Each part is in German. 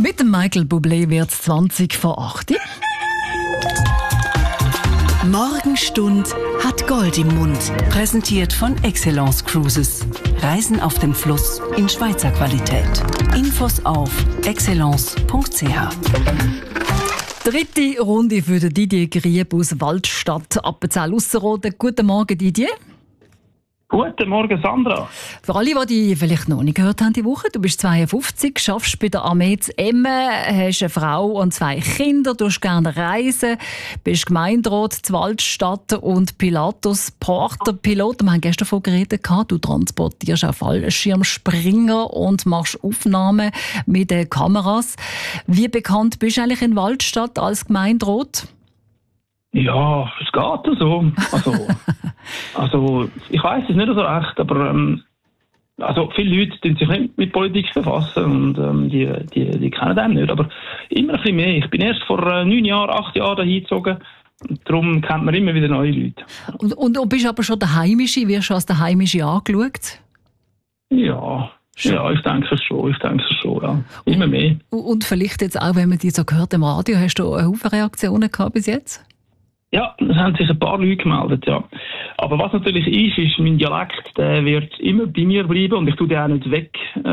Mit dem Michael Bublé wird es 20 vor 8. Morgenstund hat Gold im Mund. Präsentiert von Excellence Cruises. Reisen auf dem Fluss in Schweizer Qualität. Infos auf excellence.ch. Dritte Runde für den Didier Grieb aus Waldstadt, Appenzell-Ausserrhoden. Guten Morgen, Didier. Guten Morgen, Sandra. Für alle, die dich vielleicht noch nicht gehört haben die Woche, du bist 52, arbeitest bei der Armee zu Emmen, hast eine Frau und 2 Kinder, tust gerne reisen, bist Gemeinderat zu Waldstadt und Pilatus-Porter-Pilot. Wir haben gestern davon geredet, du transportierst auch Fallschirmspringer und machst Aufnahmen mit den Kameras. Wie bekannt bist du eigentlich in Waldstadt als Gemeinderat? Ja, es geht so. Also ich weiss es nicht so recht, aber viele Leute tun sich nicht mit Politik befassen und die kennen den nicht. Aber immer ein bisschen mehr. Ich bin erst vor 8 Jahren dahin gezogen. Und darum kennt man immer wieder neue Leute. Und bist aber schon der Heimische? Wirst du als der Heimische angeschaut? Ja. Ja, ich denke es schon, ja. Immer mehr. Und vielleicht jetzt auch, wenn man dich so gehört im Radio, hast du einen Haufen Reaktionen gehabt bis jetzt? Ja, es haben sich ein paar Leute gemeldet, ja. Aber was natürlich ist mein Dialekt, der wird immer bei mir bleiben und ich tue den auch nicht weg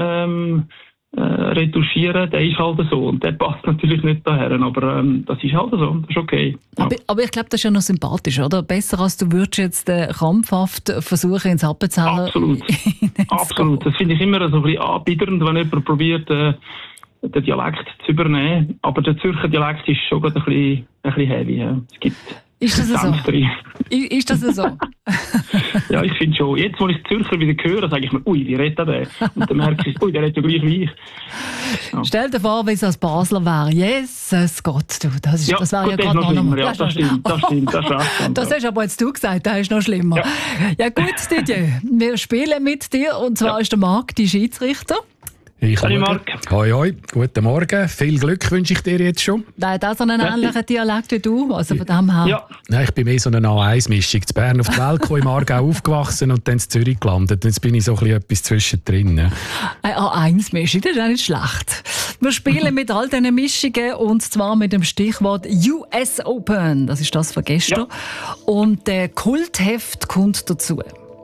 retuschieren. Der ist halt so und der passt natürlich nicht daher, aber das ist halt so, das ist okay. Ja. Aber ich glaube, das ist ja noch sympathisch, oder? Besser als du würdest jetzt krampfhaft versuchen, ins Appenzeller... Absolut. Das finde ich immer so ein bisschen anbiedernd, wenn jemand probiert, den Dialekt zu übernehmen. Aber der Zürcher Dialekt ist schon ein bisschen heavy. Ja. Es gibt ist das so? Ist das so? Ja, ich finde schon. Jetzt, wo ich Zürcher wieder höre, sage ich mir, ui, wie redet der? Und dann merke ich, ui, der redet ja gleich wie ich. Ja. Stell dir vor, wie es als Basler wäre. Jesus Gott, du, das wäre ja gerade noch schlimmer. Ja, das stimmt. Das ist das hast aber jetzt du gesagt, das ist noch schlimmer. Ja gut, Didier, wir spielen mit dir und zwar ist der Marc, die Schiedsrichter. Hallo Marc. Hoi, guten Morgen. Viel Glück wünsche ich dir jetzt schon. Nein, das so einen ähnlichen Dialekt wie du, also von dem her. Ja. Nein, ich bin mehr so eine A1-Mischung. In Bern auf die Welt gekommen, im Aargau aufgewachsen und dann in Zürich gelandet. Jetzt bin ich so etwas zwischendrin. Eine A1-Mischung, das ist auch nicht schlecht. Wir spielen mit all diesen Mischungen und zwar mit dem Stichwort US Open. Das ist das von gestern. Ja. Und der Kultheft kommt dazu.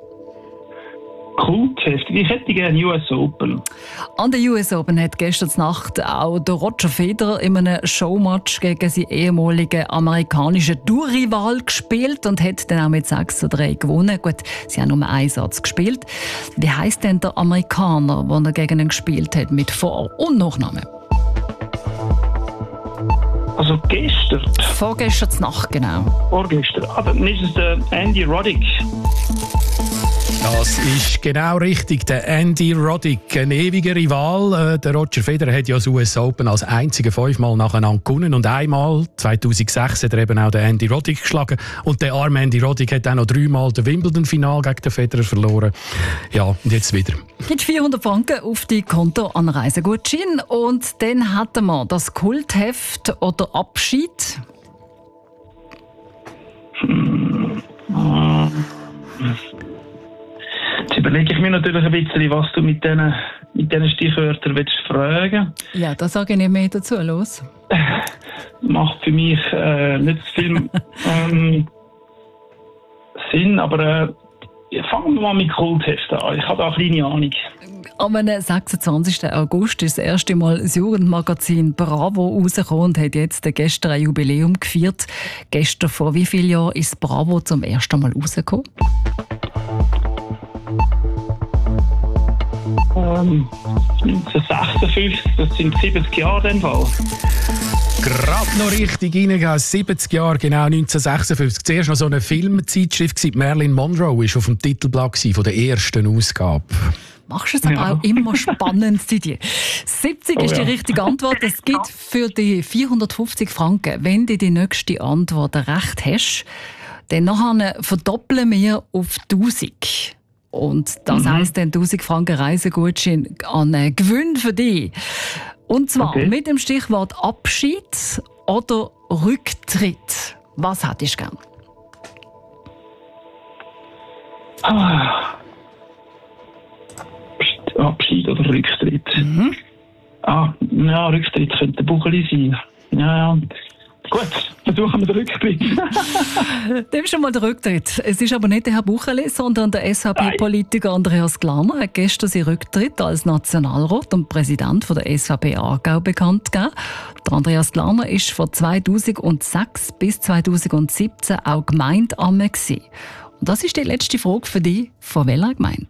Kultheft. Ich hätte gerne US Open. An der US Open hat gestern Nacht auch der Roger Federer in einem Showmatch gegen seinen ehemaligen amerikanischen Tourrival gespielt und hat dann auch mit 6:3 gewonnen. Gut, sie haben nur einen Satz gespielt. Wie heisst denn der Amerikaner, der er gegen ihn gespielt hat, mit Vor- und Nachnamen? Also gestern? Vorgestern Nacht, genau. Vorgestern. Dann ist es der Andy Roddick. Das ist genau richtig. Der Andy Roddick, ein ewiger Rival. Der Roger Federer hat ja das US Open als einziger 5-mal nacheinander gewonnen. Und einmal, 2006, hat er eben auch den Andy Roddick geschlagen. Und der arme Andy Roddick hat auch noch 3-mal das Wimbledon-Final gegen den Federer verloren. Ja, und jetzt wieder. Gibt 400 Franken auf die Konto an Reisegutschein. Und dann hatten wir das Kultheft oder Abschied. Jetzt überlege ich mir natürlich ein bisschen, was du mit diesen Stichwörtern willst fragen. Ja, da sage ich nicht mehr dazu. Los. Macht für mich nicht so viel Sinn, aber fangen wir mal mit Kultheft an. Ich habe da eine kleine Ahnung. Am 26. August ist das erste Mal das Jugendmagazin Bravo rausgekommen und hat jetzt gestern ein Jubiläum gefeiert. Gestern, vor wie vielen Jahren, ist Bravo zum ersten Mal rausgekommen? 1956, das sind 70 Jahre in dem Fall. Gerade noch richtig reingehen, 70 Jahre, genau 1956. Zuerst noch so eine Filmzeitschrift, Marilyn Monroe war auf dem Titelblatt von der ersten Ausgabe. Machst du es aber auch immer spannend, Didier. 70 ist die richtige Antwort. Es gibt für die 450 Franken, wenn du die nächste Antwort recht hast, dann nachher verdoppeln wir auf 1000. Und das heisst dann 1000 Franken Reisegutschein an Gewinn für dich. Und zwar mit dem Stichwort Abschied oder Rücktritt. Was hättest du gern? Abschied oder Rücktritt. Rücktritt könnte Bucheli sein. Ja. Gut, versuchen wir den Rücktritt. Nimm schon mal den Rücktritt. Es ist aber nicht der Herr Bucheli, sondern der SVP-Politiker Andreas Glarner hat gestern seinen Rücktritt als Nationalrat und Präsident von der SVP Aargau bekannt gegeben. Der Andreas Glarner war von 2006 bis 2017 auch Gemeindeamt gewesen. Und das ist die letzte Frage für dich. Von welcher Gemeinde?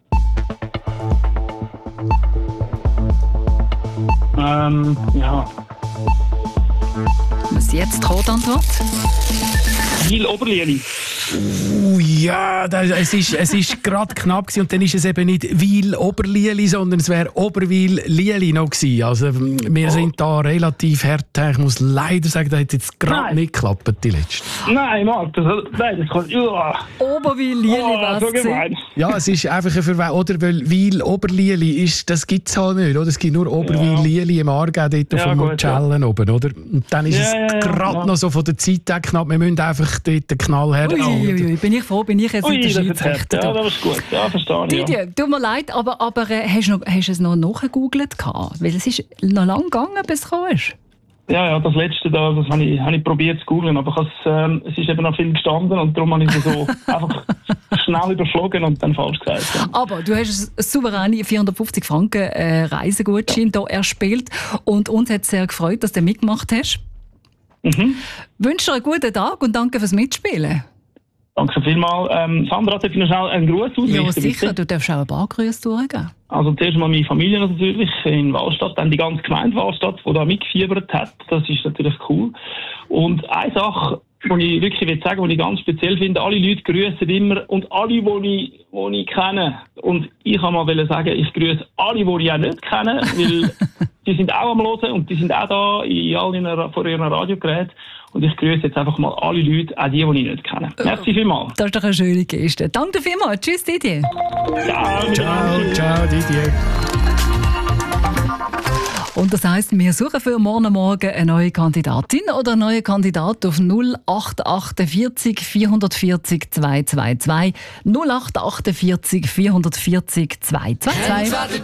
Was jetzt die Antwort? Wil Oberlieli. Ja, es ist gerade knapp gewesen, und dann ist es eben nicht Wil Oberlieli, sondern es wäre Oberwil Lieli noch gewesen. Also wir sind da relativ hart. Ich muss leider sagen, das hat jetzt gerade nicht geklappt, die letzte. Nein, Marc, das kommt... Oberwil Lieli war so gemein. Ja, es ist einfach eine Verwechslung. Oder weil Wil Oberlieli das gibt es halt nicht. Oder? Es gibt nur Oberwil Lieli im Aargau, dort auf dem Mutschellen oben. Oder? Und dann ist es gerade noch so von der Zeit her knapp. Wir müssen einfach dort den Knall her. Bin ich froh, bin ich jetzt nicht der Schiedsrichter. Ja, das ist gut. Ja, verstehe ich. Didier, tut mir leid, aber hast du es noch nachgegoogelt? Weil es ist noch lange gegangen, bis es gekommen ist. Ja, das letzte da, das habe ich probiert zu googeln, aber es ist eben noch viel gestanden und darum habe ich es so einfach schnell überflogen und dann falsch gesagt. Ja. Aber du hast eine souveräne 450 Franken Reisegutschein hier erspielt und uns hat es sehr gefreut, dass du mitgemacht hast. Wünsche dir einen guten Tag und danke fürs Mitspielen. Danke vielmals. Sandra, darf ich noch schnell einen Gruß ausrichten? Ja, sicher. Bitte? Du darfst auch ein paar Grüße durchgeben. Also zuerst mal meine Familie natürlich in Wahlstatt, dann die ganze Gemeinde Wahlstatt, die da mitgefiebert hat. Das ist natürlich cool. Und eine Sache, die ich wirklich sagen will, die ich ganz speziell finde, alle Leute grüßen immer und alle, die ich kenne. Und ich kann mal sagen, ich grüße alle, die ich auch nicht kenne, weil die sind auch am Hören und die sind auch da in all vor ihren Radiogeräten. Und ich grüße jetzt einfach mal alle Leute, auch die ich nicht kenne. Merci vielmals. Das ist doch eine schöne Geste. Danke vielmals. Tschüss, Didier. Ciao, Didier. Und das heisst, wir suchen für morgen eine neue Kandidatin oder einen neuen Kandidat auf 0848 440 222. 0848 440 222.